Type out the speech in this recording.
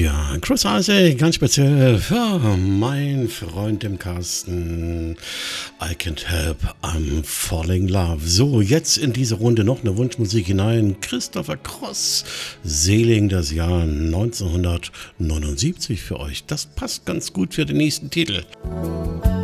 Ja, Chris Isaac, ganz speziell für meinen Freund im Carsten. I can't help, I'm falling love. So, jetzt in diese Runde noch eine Wunschmusik hinein. Christopher Cross, Seeling, das Jahr 1979 für euch. Das passt ganz gut für den nächsten Titel.